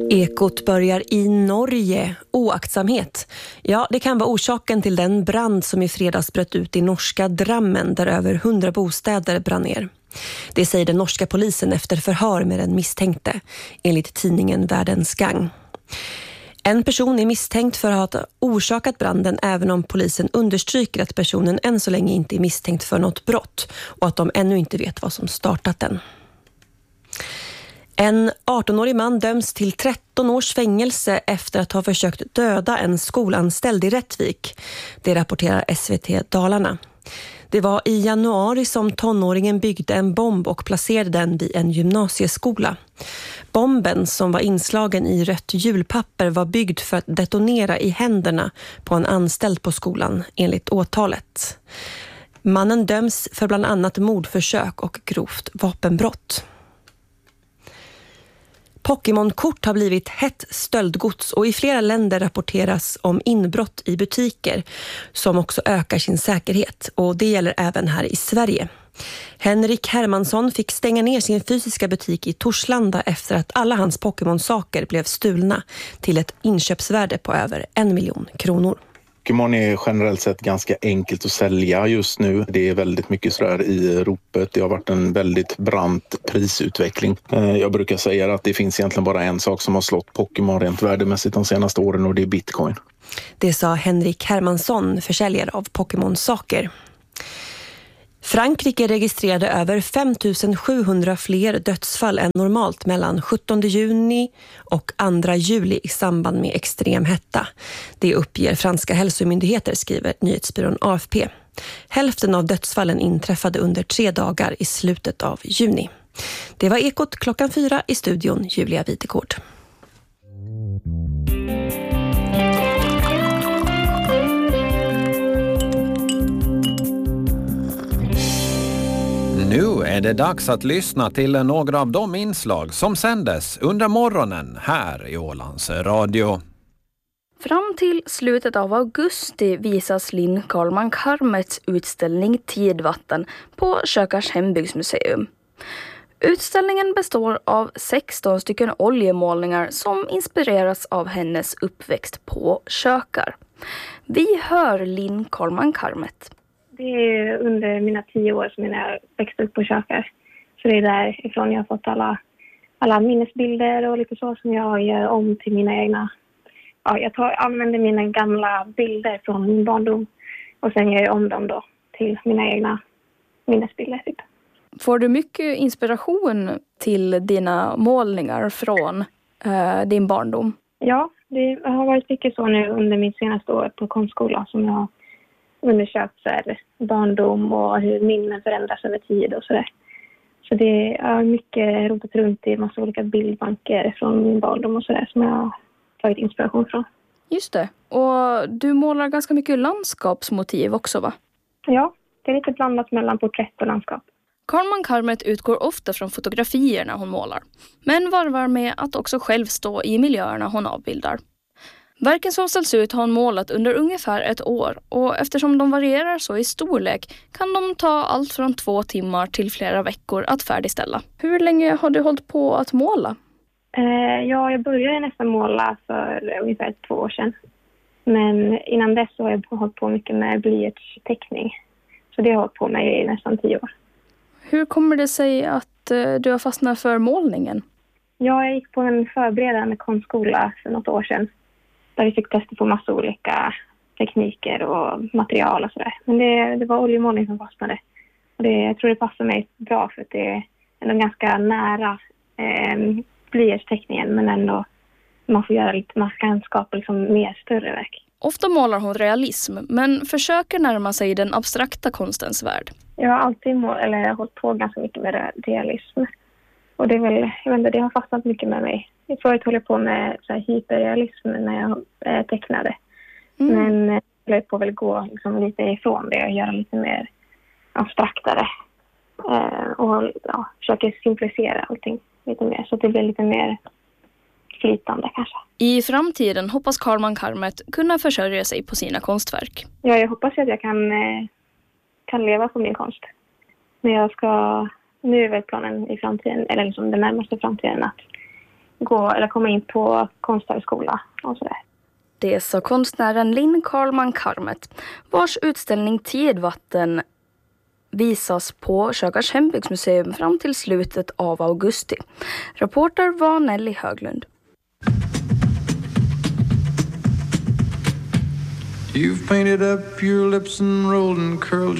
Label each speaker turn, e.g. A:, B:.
A: Ekot börjar i Norge. Oaktsamhet. Ja, det kan vara orsaken till den brand som i fredags bröt ut i norska Drammen där över 100 bostäder brann ner. Det säger den norska polisen efter förhör med den misstänkte, enligt tidningen Världens Gang. En person är misstänkt för att ha orsakat branden, även om polisen understryker att personen än så länge inte är misstänkt för något brott och att de ännu inte vet vad som startat den. En 18-årig man döms till 13 års fängelse efter att ha försökt döda en skolanställd i Rättvik. Det rapporterar SVT Dalarna. Det var i januari som tonåringen byggde en bomb och placerade den vid en gymnasieskola. Bomben, som var inslagen i rött hjulpapper, var byggd för att detonera i händerna på en anställd på skolan, enligt åtalet. Mannen döms för bland annat mordförsök och grovt vapenbrott. Pokémon-kort har blivit hett stöldgods och i flera länder rapporteras om inbrott i butiker som också ökar sin säkerhet, och det gäller även här i Sverige. Henrik Hermansson fick stänga ner sin fysiska butik i Torslanda efter att alla hans Pokémon-saker blev stulna till ett inköpsvärde på över 1 miljon kronor.
B: Pokémon är generellt sett ganska enkelt att sälja just nu. Det är väldigt mycket sådär i ropet. Det har varit en väldigt brant prisutveckling. Jag brukar säga att det finns egentligen bara en sak som har slått Pokémon rent värdemässigt de senaste åren, och det är Bitcoin.
A: Det sa Henrik Hermansson, försäljare av Pokémon-saker. Frankrike registrerade över 5 700 fler dödsfall än normalt mellan 17 juni och 2 juli i samband med extrem hetta. Det uppger franska hälsomyndigheter, skriver nyhetsbyrån AFP. Hälften av dödsfallen inträffade under 3 dagar i slutet av juni. Det var Ekot 4:00, i studion Julia Videgård.
C: Nu är det dags att lyssna till några av de inslag som sändes under morgonen här i Ålands Radio.
D: Fram till slutet av augusti visas Linn Karlman-Karmets utställning Tidvatten på Kökars hembygdsmuseum. Utställningen består av 16 stycken oljemålningar som inspireras av hennes uppväxt på Kökar. Vi hör Linn Karlman-Karmet.
E: Det är under mina 10 år som jag växte upp på Kökar. Så det är därifrån jag har fått alla minnesbilder och lite så som jag gör om till mina egna. Ja, jag använder mina gamla bilder från min barndom och sen gör jag om dem då till mina egna minnesbilder. Typ.
D: Får du mycket inspiration till dina målningar från din barndom?
E: Ja, det har varit mycket så nu under min senaste år på konstskola som jag har undersökt så här, barndom och hur minnen förändras över tid och sådär. Så det är mycket rotat runt i en massa olika bildbanker från min barndom och sådär som jag har tagit inspiration från.
D: Just det. Och du målar ganska mycket landskapsmotiv också, va?
E: Ja, det är lite blandat mellan porträtt och landskap.
D: Karlman-Karmet utgår ofta från fotografierna hon målar, men varvar med att också själv stå i miljöerna hon avbildar. Verken som ställs ut har hon målat under ungefär 1 år, och eftersom de varierar så i storlek kan de ta allt från 2 timmar till flera veckor att färdigställa. Hur länge har du hållit på att måla?
E: Jag började nästan måla för ungefär 2 år sedan. Men innan dess så har jag hållit på mycket med blyertsteckning. Så det har jag hållit på med i nästan 10 år.
D: Hur kommer det sig att du har fastnat för målningen?
E: Jag gick på en förberedande konstskola för något år sedan. Där vi fick testa på massa olika tekniker och material och sådär. Men det var oljemålning som fastnade. Och jag tror det passar mig bra för att det är ändå ganska nära blyertsteckningen. Men ändå man kan skapa liksom mer större verk.
D: Ofta målar hon realism, men försöker närma sig den abstrakta konstens värld.
E: Jag har alltid hållit på ganska mycket med realism. Och det är väl, jag vet inte, det har fastnat mycket med mig. Förut höll jag på med så här hyperrealism när jag tecknade. Men jag höll på att gå liksom lite ifrån det och göra lite mer abstraktare. Och försöka simplicera allting lite mer så att det blir lite mer flytande kanske.
D: I framtiden hoppas Karlman-Karmet kunna försörja sig på sina konstverk.
E: Ja, jag hoppas att jag kan leva på min konst. Men nu är väl planen i framtiden, eller liksom den närmaste framtiden, att komma in på konsthögskola och sådär.
D: Det sa konstnären Linn Karlman Karmet, vars utställning Tidvatten visas på Kökars hembygdsmuseum fram till slutet av augusti. Reporter var Nelly Höglund.
F: You've painted up your lips and rolled and curled